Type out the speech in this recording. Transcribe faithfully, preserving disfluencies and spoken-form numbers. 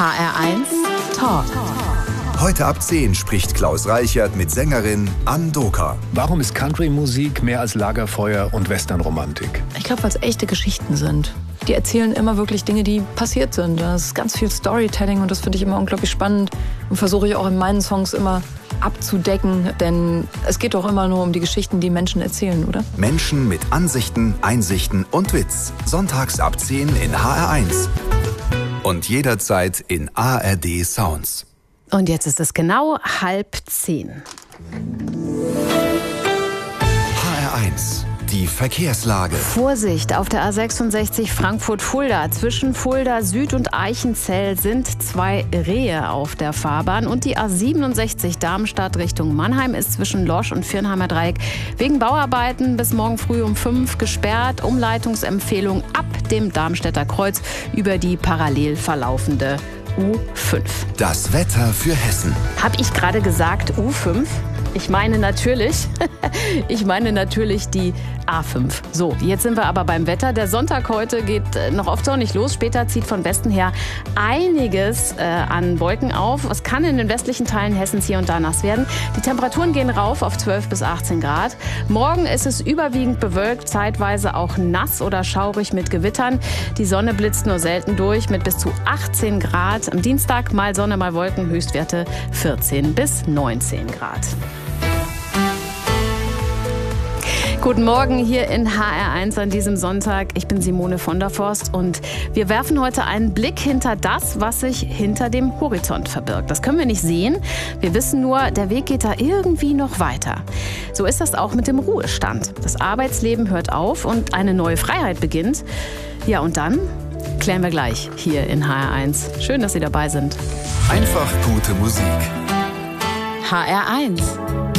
H R eins Talk. Heute ab zehn spricht Klaus Reichert mit Sängerin Ann Doka. Warum ist Country-Musik mehr als Lagerfeuer und Westernromantik? Ich glaube, weil es echte Geschichten sind. Die erzählen immer wirklich Dinge, die passiert sind. Das ist ganz viel Storytelling und das finde ich immer unglaublich spannend und versuche ich auch in meinen Songs immer abzudecken, denn es geht doch immer nur um die Geschichten, die Menschen erzählen, oder? Menschen mit Ansichten, Einsichten und Witz. Sonntags ab zehn in H R eins. Und jederzeit in A R D Sounds. Und jetzt ist es genau halb zehn. H R eins. Die Verkehrslage. Vorsicht, auf der A sechsundsechzig Frankfurt-Fulda. Zwischen Fulda Süd und Eichenzell sind zwei Rehe auf der Fahrbahn. Und die A siebenundsechzig Darmstadt Richtung Mannheim ist zwischen Losch und Viernheimer Dreieck wegen Bauarbeiten bis morgen früh um fünf gesperrt. Umleitungsempfehlung ab dem Darmstädter Kreuz über die parallel verlaufende U fünf. Das Wetter für Hessen. Hab ich gerade gesagt U fünf? Ich meine natürlich, ich meine natürlich die A fünf. So, jetzt sind wir aber beim Wetter. Der Sonntag heute geht noch oft sonnig los. Später zieht von Westen her einiges äh, an Wolken auf. Es kann in den westlichen Teilen Hessens hier und da nass werden. Die Temperaturen gehen rauf auf zwölf bis achtzehn Grad. Morgen ist es überwiegend bewölkt, zeitweise auch nass oder schaurig mit Gewittern. Die Sonne blitzt nur selten durch mit bis zu achtzehn Grad. Am Dienstag mal Sonne, mal Wolken, Höchstwerte vierzehn bis neunzehn Grad. Guten Morgen hier in H R eins an diesem Sonntag. Ich bin Simone von der Forst und wir werfen heute einen Blick hinter das, was sich hinter dem Horizont verbirgt. Das können wir nicht sehen. Wir wissen nur, der Weg geht da irgendwie noch weiter. So ist das auch mit dem Ruhestand. Das Arbeitsleben hört auf und eine neue Freiheit beginnt. Ja, und dann klären wir gleich hier in H R eins. Schön, dass Sie dabei sind. Einfach gute Musik. H R eins.